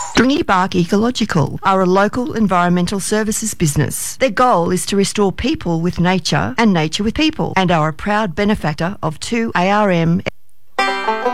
Stringy Bark Ecological are a local environmental services business. Their goal is to restore people with nature and nature with people, and are a proud benefactor of 2 ARM